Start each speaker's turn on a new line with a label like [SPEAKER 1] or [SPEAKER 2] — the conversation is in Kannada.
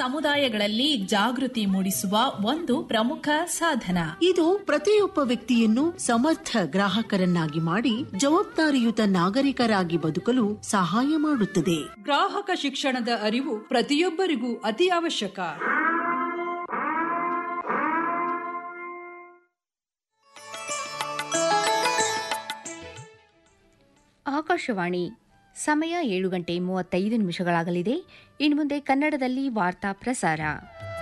[SPEAKER 1] ಸಮುದಾಯಗಳಲ್ಲಿ ಜಾಗೃತಿ ಮೂಡಿಸುವ ಒಂದು ಪ್ರಮುಖ ಸಾಧನ.
[SPEAKER 2] ಇದು ಪ್ರತಿಯೊಬ್ಬ ವ್ಯಕ್ತಿಯನ್ನು ಸಮರ್ಥ ಗ್ರಾಹಕರನ್ನಾಗಿ ಮಾಡಿ ಜವಾಬ್ದಾರಿಯುತ ನಾಗರಿಕರಾಗಿ ಬದುಕಲು ಸಹಾಯ ಮಾಡುತ್ತದೆ.
[SPEAKER 3] ಗ್ರಾಹಕ ಶಿಕ್ಷಣದ ಅರಿವು ಪ್ರತಿಯೊಬ್ಬರಿಗೂ ಅತಿ ಅವಶ್ಯಕ.
[SPEAKER 4] ಆಕಾಶವಾಣಿ ಸಮಯ 7:35 ಇನ್ನು ಮುಂದೆ ಕನ್ನಡದಲ್ಲಿ ವಾರ್ತಾ ಪ್ರಸಾರ.